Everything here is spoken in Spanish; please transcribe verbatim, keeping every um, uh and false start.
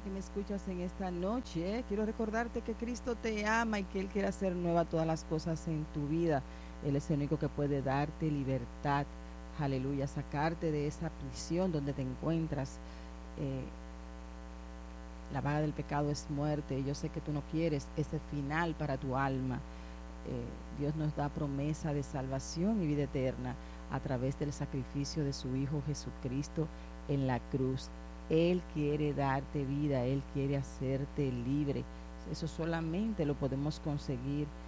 que me escuchas en esta noche. ¿eh? Quiero recordarte que Cristo te ama y que Él quiere hacer nueva todas las cosas en tu vida. Él es el único que puede darte libertad, aleluya, sacarte de esa prisión donde te encuentras. Eh, la paga del pecado es muerte. Yo sé que tú no quieres ese final para tu alma. Eh, Dios nos da promesa de salvación y vida eterna a través del sacrificio de su Hijo Jesucristo en la cruz. Él quiere darte vida, Él quiere hacerte libre. Eso solamente lo podemos conseguir